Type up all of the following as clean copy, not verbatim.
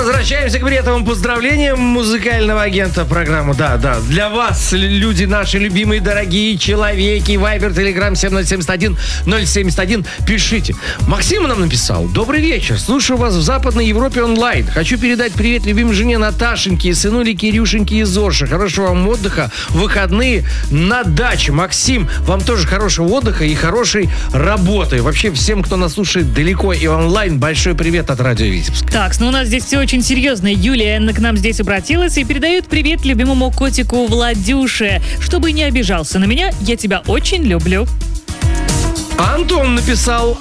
Возвращаемся к приятным поздравлениям музыкального агента программы. Да, для вас, люди наши любимые, дорогие человеки. Вайбер, Телеграм 7071-071. Пишите. Максим нам написал. Добрый вечер. Слушаю вас в Западной Европе онлайн. Хочу передать привет любимой жене Наташеньке и сынуле Кирюшеньке из Орши. Хорошего вам отдыха. Выходные на даче. Максим, вам тоже хорошего отдыха и хорошей работы. Вообще всем, кто нас слушает далеко и онлайн, большой привет от Радио Витебск. Так, ну у нас здесь все очень серьезно. Юлия к нам здесь обратилась и передает привет любимому котику Владюше. Чтобы не обижался на меня, я тебя очень люблю. Антон написал...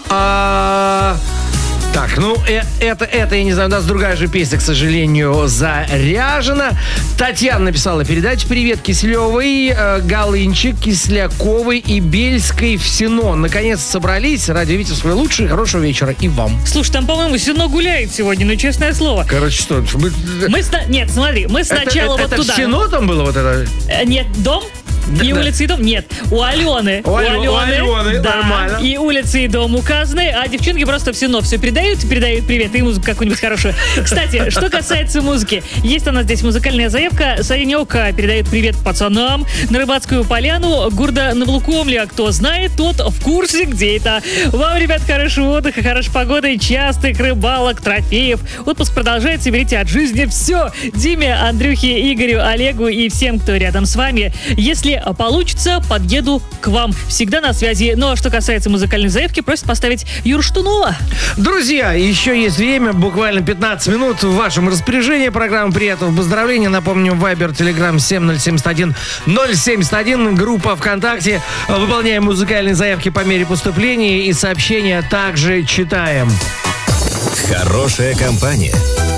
Так, ну, это, я не знаю, у нас другая же песня, к сожалению, заряжена. Татьяна написала: передать привет Киселевой, Галынчик, Кисляковой и Бельской в Сено. Наконец собрались. Радио Витебск, лучшего и хорошего вечера. И вам. Слушай, там, по-моему, Сено гуляет сегодня, ну, честное слово. Короче, что? Нет, смотри, мы сначала вот это туда. Это в Сено там было вот это? Нет, дом? И улица, и дом? Нет. У Алены. У Алены, да, нормально. И улица, и дом указаны, а девчонки просто все передают привет, и музыку какую-нибудь хорошую. Кстати, что касается музыки, есть у нас здесь музыкальная заявка. Санек передает привет пацанам на Рыбацкую поляну, города Навлукомля. Кто знает, тот в курсе, где это. Вам, ребят, хорошего отдыха, хорошей погоды, частых рыбалок, трофеев. Отпуск продолжается, берите от жизни все. Диме, Андрюхе, Игорю, Олегу и всем, кто рядом с вами. Если получится, подъеду к вам. Всегда на связи. Ну, а что касается музыкальной заявки, просят поставить Юру Штунова. Друзья, еще есть время, буквально 15 минут в вашем распоряжении. Программа приятного поздравления. Напомню, Вайбер, Телеграм 7071-071, группа ВКонтакте. Выполняем музыкальные заявки по мере поступления и сообщения также читаем. Хорошая компания